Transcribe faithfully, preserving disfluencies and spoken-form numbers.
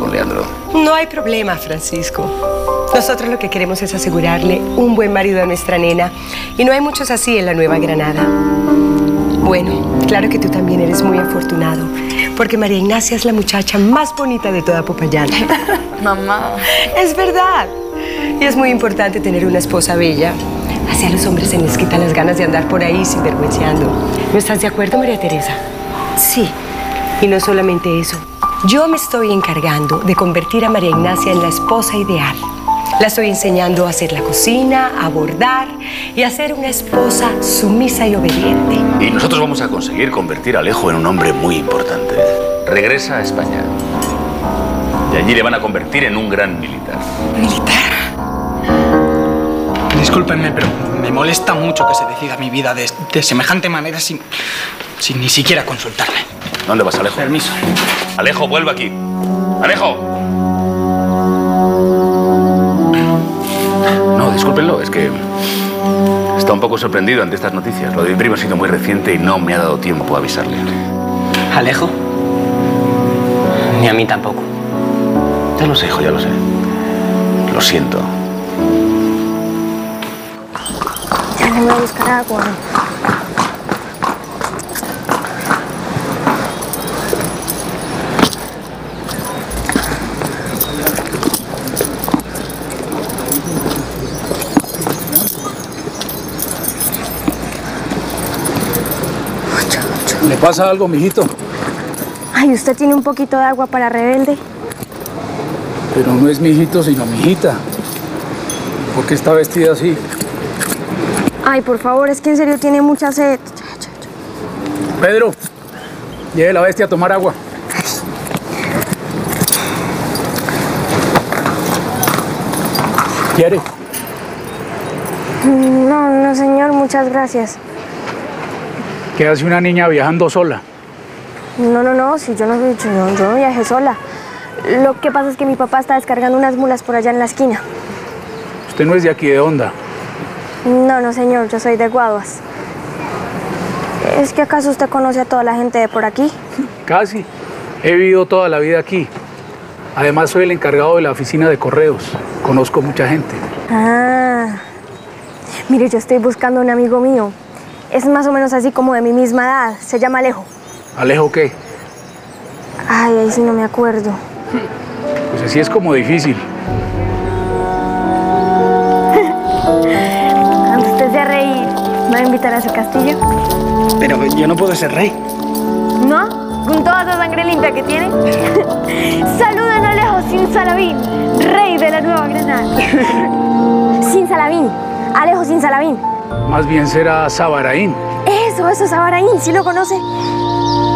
con Leandro. No hay problema, Francisco. Nosotros lo que queremos es asegurarle un buen marido a nuestra nena. Y no hay muchos así en la Nueva Granada. Bueno, claro que tú también eres muy afortunado, porque María Ignacia es la muchacha más bonita de toda Popayán. Mamá. Es verdad. Y es muy importante tener una esposa bella. Así a los hombres se les quitan las ganas de andar por ahí sinvergüenceando. ¿No estás de acuerdo, María Teresa? Sí. Y no solamente eso. Yo me estoy encargando de convertir a María Ignacia en la esposa ideal. La estoy enseñando a hacer la cocina, a bordar y a ser una esposa sumisa y obediente. Y nosotros vamos a conseguir convertir a Alejo en un hombre muy importante. Regresa a España. Y allí le van a convertir en un gran militar. ¿Militar? Discúlpenme, pero me molesta mucho que se decida mi vida de, de semejante manera sin, sin ni siquiera consultarme. ¿Dónde vas, Alejo? Permiso. Alejo, vuelve aquí. ¡Alejo! No, discúlpenlo, es que está un poco sorprendido ante estas noticias. Lo de mi primo ha sido muy reciente y no me ha dado tiempo a avisarle. ¿Alejo? Ni a mí tampoco. Ya lo sé, hijo, ya lo sé. Lo siento. Ya me voy a buscar agua. ¿Le pasa algo, mijito? Ay, ¿usted tiene un poquito de agua para Rebelde? Pero no es mijito, sino mijita. ¿Por qué está vestida así? Ay, por favor, es que en serio tiene mucha sed. Pedro, lleve la bestia a tomar agua. ¿Quiere? No, no, señor, muchas gracias. ¿Qué hace una niña viajando sola? No, no, no, si yo no, yo, no- yo no viajé sola. Lo que pasa es que mi papá está descargando unas mulas por allá en la esquina. Usted no es de aquí, ¿de Honda? No, no, señor, yo soy de Guaduas. ¿Es que acaso usted conoce a toda la gente de por aquí? Casi. He vivido toda la vida aquí. Además, soy el encargado de la oficina de correos. Conozco mucha gente. Ah, mire, yo estoy buscando a un amigo mío. Es más o menos así como de mi misma edad. Se llama Alejo. ¿Alejo qué? Ay, ahí sí no me acuerdo. Pues así es como difícil. Cuando usted sea rey, ¿me va a invitar a su castillo? Pero yo no puedo ser rey. ¿No? ¿Con toda esa sangre limpia que tiene? Saluden a Alejo Sin Salavín, rey de la Nueva Granada. Sin Salavín. Alejo Sin Salavín. Más bien será Sabaraín. Eso, eso, Sabaraín, ¿sí lo conoce?